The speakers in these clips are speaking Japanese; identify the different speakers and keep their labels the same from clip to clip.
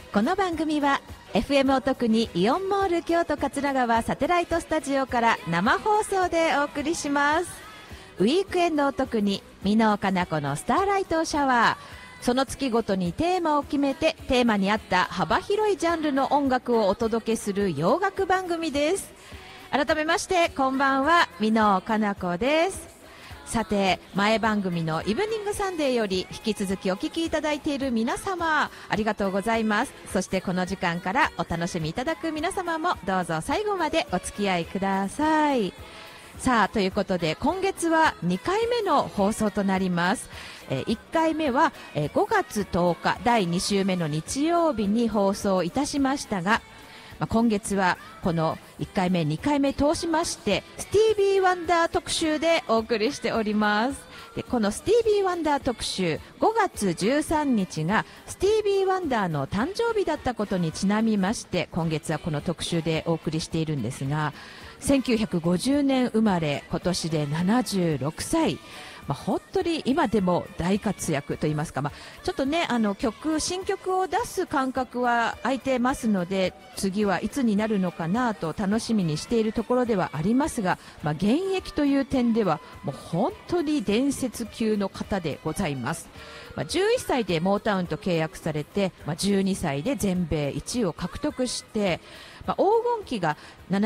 Speaker 1: この番組は FM お得にイオンモール京都桂川サテライトスタジオから生放送でお送りします。ウィークエンドお得に箕面かな子のスターライトシャワー、その月ごとにテーマを決めてテーマに合った幅広いジャンルの音楽をお届けする洋楽番組です。改めましてこんばんは、箕面かな子です。さて、前番組のイブニングサンデーより引き続きお聞きいただいている皆様、ありがとうございます。そしてこの時間からお楽しみいただく皆様もどうぞ最後までお付き合いください。さあ、ということで今月は2回目の放送となります。1回目は5月10日第2週目の日曜日に放送いたしましたが、今月はこの1回目2回目通しましてスティービー・ワンダー特集でお送りしております。で、このスティービー・ワンダー特集、5月13日がスティービー・ワンダーの誕生日だったことにちなみまして、今月はこの特集でお送りしているんですが、1950年生まれ、今年で76歳、本当に今でも大活躍といいますか、ちょっとね、新曲を出す間隔は空いてますので、次はいつになるのかなと楽しみにしているところではありますが、現役という点ではもう本当に伝説級の方でございます。11歳でモータウンと契約されて、12歳で全米1位を獲得して、黄金期が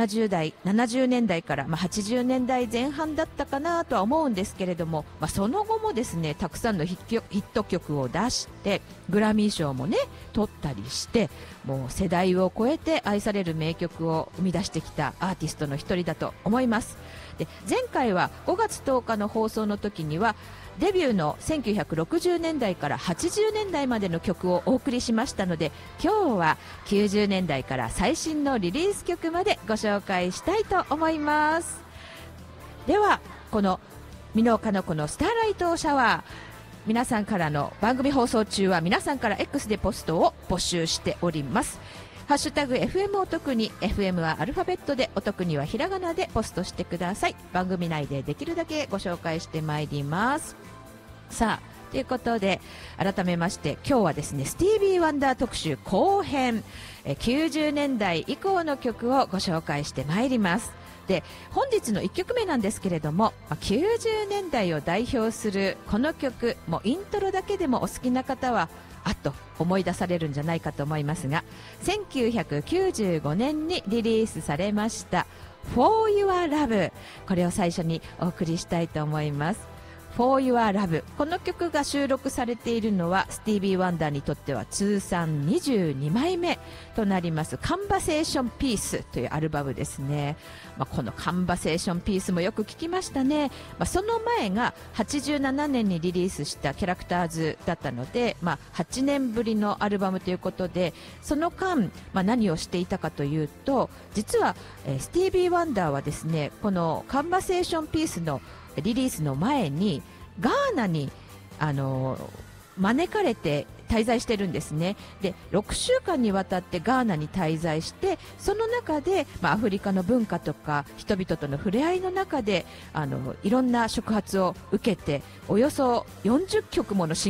Speaker 1: 70年代から80年代前半だったかなとは思うんですけれども、その後もですね、たくさんのヒット曲を出してグラミー賞もね取ったりして、もう世代を超えて愛される名曲を生み出してきたアーティストの一人だと思います。で、前回は5月10日の放送の時にはデビューの1960年代から80年代までの曲をお送りしましたので、今日は90年代から最新のリリース曲までご紹介したいと思います。では、この箕面かな子のスターライトシャワー、皆さんからの番組放送中は皆さんから X でポストを募集しております。ハッシュタグ FM お得に、 FM はアルファベットで、お得にはひらがなでポストしてください。番組内でできるだけご紹介してまいります。さあ、ということで改めまして今日はですね、スティービー・ワンダー特集後編、90年代以降の曲をご紹介してまいります。で、本日の1曲目なんですけれども、90年代を代表するこの曲、もうイントロだけでもお好きな方はあっと思い出されるんじゃないかと思いますが、1995年にリリースされましたFor Your Love、 これを最初にお送りしたいと思います。For Your Love、 この曲が収録されているのはスティービー・ワンダーにとっては通算22枚目となりますカンバセーションピースというアルバムですね。このカンバセーションピースもよく聞きましたね。その前が87年にリリースしたキャラクターズだったので、8年ぶりのアルバムということで、その間、何をしていたかというと、実はスティービー・ワンダーはですね、このカンバセーションピースのリリースの前にガーナに招かれて滞在してるんですね。で、6週間にわたってガーナに滞在して、その中で、アフリカの文化とか人々との触れ合いの中でいろんな触発を受けて、およそ40曲もの新